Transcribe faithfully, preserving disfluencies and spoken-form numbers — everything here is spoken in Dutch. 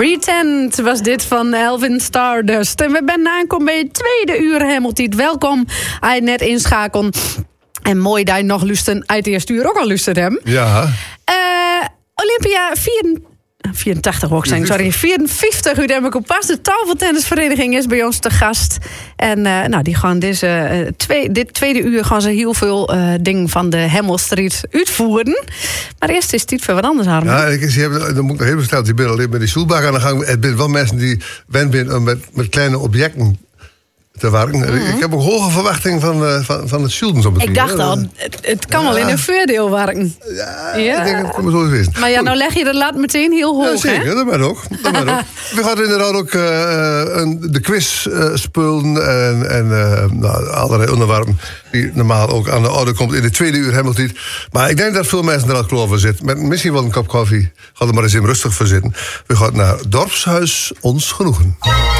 Pretend was dit van Elvin Stardust. En we zijn aangekomen bij het tweede uur Hamilton. Welkom, hij net inschakelen. En mooi dat je nog luisteren uit het eerste uur ook al luisteren hem. Ja. Uh, Olympia vierentachtig, hoor ik zeggen, sorry. vierenvijftig, u denk ik op pas. De tafeltennisvereniging is bij ons te gast. En uh, nou, die gaan deze, uh, twee, dit tweede uur gaan ze heel veel uh, dingen van de Hemel Street uitvoeren. Maar eerst is het iets voor wat anders, Harm. Ja, ik, ze hebben, dan moet ik nog even stellen, die binnen alleen met die stoelbak aan de gang. Het zijn wel mensen die wend zijn om met, met kleine objecten te werken. Mm-hmm. Ik heb ook hoge verwachtingen van, uh, van, van het Schildens op het Ik dacht al, het, het kan ja. wel in een voordeel werken. Ja, ja, ik denk dat het maar zo is. Maar ja, nou leg je de lat meteen heel hoog, ja, zeker, hè? dat ben ook. Dat ben ook. We gaan inderdaad ook uh, een, de quiz uh, spelen en, en uh, nou, allerlei onderwerpen die normaal ook aan de orde komt in de tweede uur helemaal niet. Maar ik denk dat veel mensen er al klaar voor zitten. Met misschien wel een kop koffie. Ga er maar eens in rustig voor zitten. We gaan naar Dorpshuis Ons Genoegen.